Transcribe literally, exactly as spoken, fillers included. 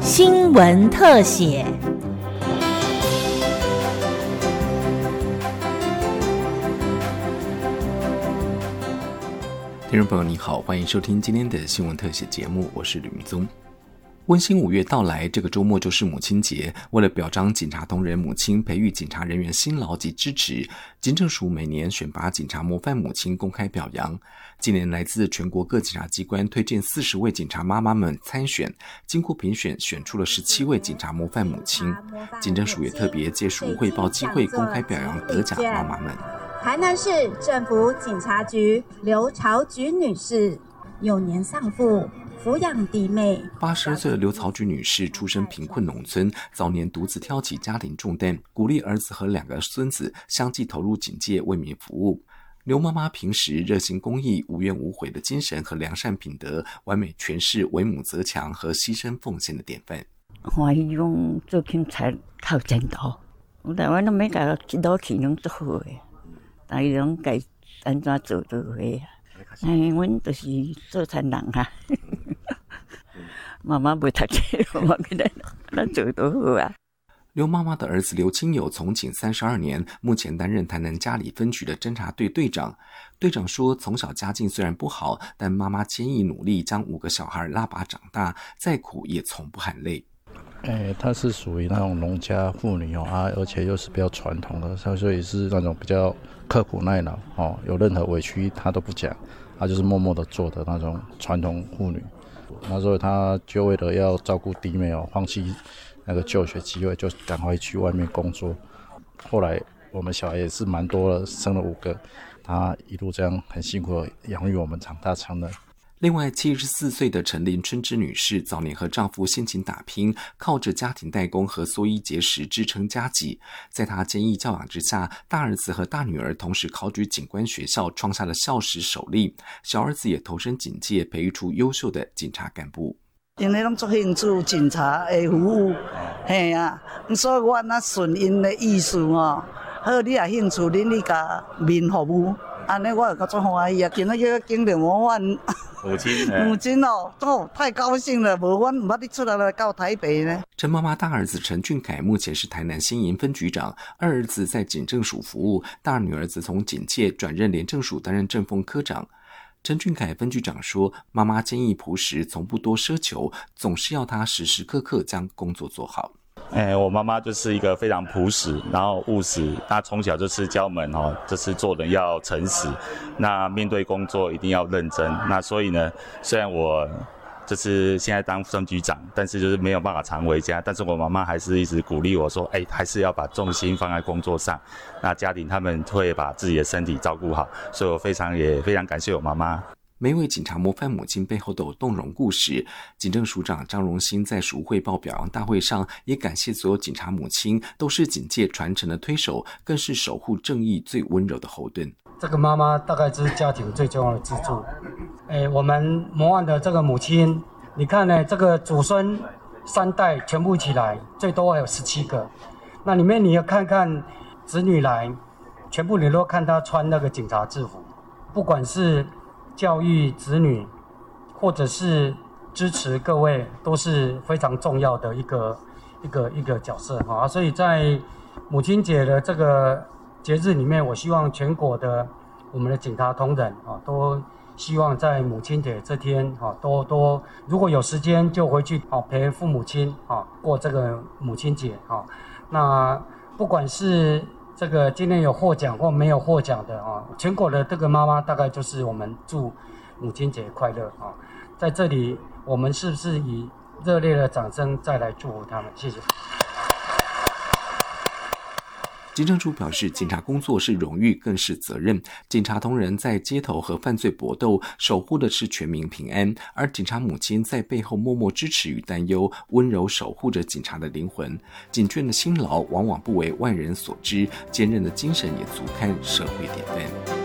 新闻特写。 听众朋友你好，欢迎收听今天的新闻特写节目，我是吕明宗。温馨五月到来，这个周末就是母亲节。为了表彰警察同仁母亲，培育警察人员辛劳及支持，警政署每年选拔警察模范母亲公开表扬。今年来自全国各警察机关推荐四十位警察妈妈们参选，经过评选选出了十七位警察模范母亲。警政署也特别借署汇报机会公开表扬得奖妈妈们。 台南市政府警察局刘朝菊女士，幼年丧父，抚养弟妹。 八十二岁的刘曹菊女士出身贫困农村，早年独自挑起家庭重担，鼓励儿子和两个孙子相继投入警界为民服务。刘妈妈平时热心公益、无怨无悔的精神和良善品德，完美诠释为母则强和牺牲奉献的典范。 欢喜用做警察靠前途，我台湾都没搞到都体能做好的，但是拢该安怎做就好啊。哎，阮就是做田人啊，妈妈袂读册，妈妈给咱咱做都好啊。 刘妈妈的儿子刘清友从警三十二年，目前担任台南佳里分局的侦查队队长。队长说，从小家境虽然不好，但妈妈坚毅努力将五个小孩拉拔长大，再苦也从不喊累。 欸、她是属于那种农家妇女哦，啊，而且又是比较传统的，所以是那种比较刻苦耐劳哦，有任何委屈她都不讲，她就是默默的做的那种传统妇女。那时候她就为了要照顾弟妹哦，放弃那个就学机会，就赶快去外面工作。后来我们小孩也是蛮多了，生了五个，她一路这样很辛苦的养育我们长大成人。 另外七十四岁的陈林春芝女士早年和丈夫辛勤打拼，靠着家庭代工和缩衣节食支撑家计。在她坚毅教养之下，大儿子和大女儿同时考取警官学校，创下了校史首例。小儿子也投身警界，培育出优秀的警察干部。 因为拢做兴趣警察的服务，嘿啊，所以我那顺因的意思哦，好，你也兴趣，恁你甲民服务，安尼我就较做欢喜啊。今仔日经历模范母亲， 母亲哦，哦，太高兴了，无阮唔捌你出来来到台北呢。 陈妈妈大儿子陈俊凯目前是台南新营分局长，二儿子在警政署服务，大女儿则从警界转任廉政署担任政风科长。陈俊凯分局长说，妈妈坚毅朴实，从不多奢求，总是要她时时刻刻将工作做好。 欸、我妈妈就是一个非常朴实，然后务实。她从小就是教我们哦，就是做人要诚实，那面对工作一定要认真。那所以呢，虽然我就是现在当分局长，但是就是没有办法常回家，但是我妈妈还是一直鼓励我说，哎、欸，还是要把重心放在工作上。那家庭他们会把自己的身体照顾好，所以我非常也非常感谢我妈妈。 每位警察模范母亲背后都有动容故事。警政署长张荣兴在署汇报表扬大会上也感谢所有警察母亲，都是警界传承的推手，更是守护正义最温柔的后盾。 这个妈妈大概是家庭最重要的支柱。哎，我们模范的这个母亲，你看呢，这个祖孙三代全部起来，最多还有十七个。那里面你要看看子女来，全部你都看他穿那个警察制服，不管是教育子女，或者是支持各位，都是非常重要的一个一个一个角色哈。所以在母亲节的这个节日里面，我希望全国的我们的警察同仁啊，都希望在母亲节这天啊，多多如果有时间就回去啊陪父母亲啊过这个母亲节啊。那不管是这个今天有获奖或没有获奖的啊，全国的这个妈妈大概就是我们祝母亲节快乐啊！在这里，我们是不是以热烈的掌声再来祝福他们？谢谢。 警政署表示，警察工作是荣誉，更是责任。警察同仁在街头和犯罪搏斗，守护的是全民平安，而警察母亲在背后默默支持与担忧，温柔守护着警察的灵魂。警眷的辛劳往往不为外人所知，坚韧的精神也足堪社会典范。